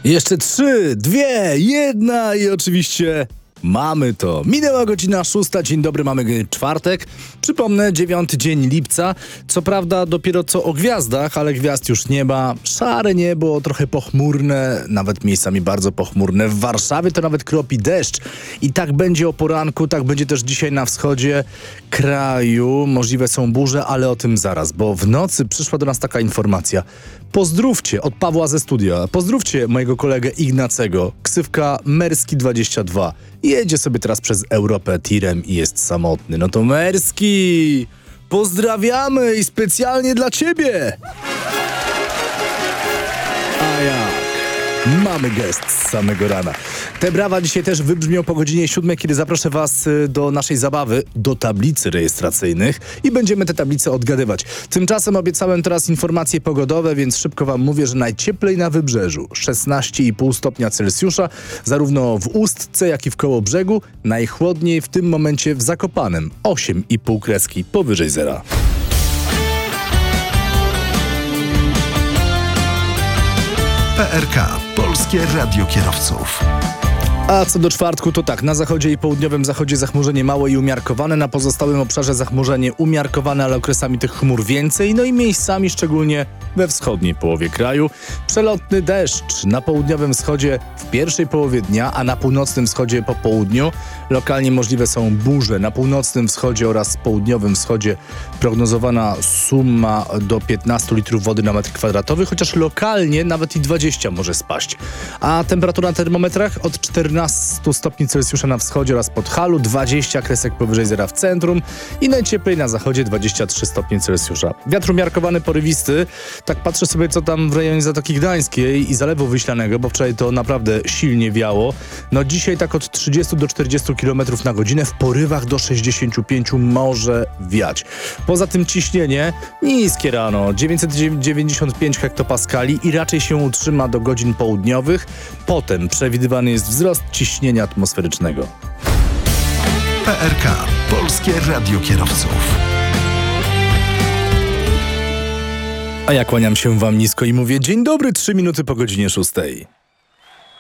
Jeszcze 3, 2, 1 i oczywiście mamy to. Minęła godzina 6, dzień dobry, mamy czwartek. Przypomnę, 9 dzień lipca. Co prawda dopiero co o gwiazdach, ale gwiazd już nie ma. Szare niebo, trochę pochmurne, nawet miejscami bardzo pochmurne. W Warszawie to nawet kropi deszcz. I tak będzie o poranku, tak będzie też dzisiaj na wschodzie kraju. Możliwe są burze, ale o tym zaraz, bo w nocy przyszła do nas taka informacja. Pozdrówcie od Pawła ze studia. Pozdrówcie mojego kolegę Ignacego. Ksywka Merski22. Jedzie sobie teraz przez Europę tirem i jest samotny. No to Merski! Pozdrawiamy i specjalnie dla ciebie! A jak? Mamy gest z samego rana. Te brawa dzisiaj też wybrzmią po godzinie 7, kiedy zaproszę was do naszej zabawy, do tablicy rejestracyjnych i będziemy te tablice odgadywać. Tymczasem obiecałem teraz informacje pogodowe, więc szybko wam mówię, że najcieplej na wybrzeżu 16,5 stopnia Celsjusza, zarówno w Ustce, jak i w Kołobrzegu. Najchłodniej w tym momencie w Zakopanem 8,5 kreski powyżej zera. PRK, Polskie Radio Kierowców. A co do czwartku, to tak, na zachodzie i południowym zachodzie zachmurzenie małe i umiarkowane, na pozostałym obszarze zachmurzenie umiarkowane, ale okresami tych chmur więcej, no i miejscami, szczególnie we wschodniej połowie kraju. Przelotny deszcz na południowym wschodzie w pierwszej połowie dnia, a na północnym wschodzie po południu. Lokalnie możliwe są burze. Na północnym wschodzie oraz południowym wschodzie prognozowana suma do 15 litrów wody na metr kwadratowy, chociaż lokalnie nawet i 20 może spaść. A temperatura na termometrach od 14 stopni Celsjusza na wschodzie oraz Podhalu, 20 kresek powyżej zera w centrum i najcieplej na zachodzie 23 stopnie Celsjusza. Wiatr umiarkowany, porywisty. Tak patrzę sobie, co tam w rejonie Zatoki Gdańskiej i Zalewu Wiślanego, bo wczoraj to naprawdę silnie wiało. No dzisiaj tak od 30 do 40 km na godzinę, w porywach do 65 może wiać. Poza tym ciśnienie niskie rano, 995 hektopaskali i raczej się utrzyma do godzin południowych. Potem przewidywany jest wzrost ciśnienia atmosferycznego. PRK, Polskie Radio Kierowców. A ja kłaniam się wam nisko i mówię dzień dobry, 3 minuty po godzinie 6.